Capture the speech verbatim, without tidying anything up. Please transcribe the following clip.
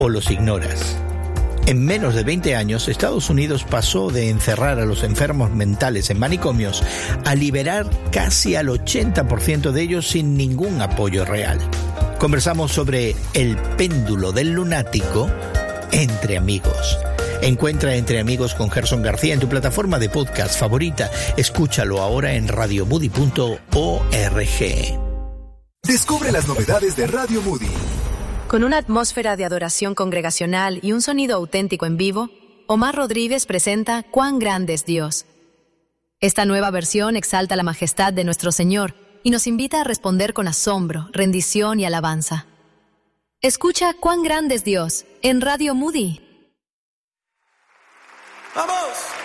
o los ignoras. En menos de veinte años, Estados Unidos pasó de encerrar a los enfermos mentales en manicomios a liberar casi al ochenta por ciento de ellos sin ningún apoyo real. Conversamos sobre el péndulo del lunático entre amigos. Encuentra Entre Amigos con Gerson García en tu plataforma de podcast favorita. Escúchalo ahora en radio moody punto org. Descubre las novedades de Radio Moody. Con una atmósfera de adoración congregacional y un sonido auténtico en vivo, Omar Rodríguez presenta Cuán grande es Dios. Esta nueva versión exalta la majestad de nuestro Señor y nos invita a responder con asombro, rendición y alabanza. Escucha Cuán grande es Dios en Radio Moody. ¡Vamos!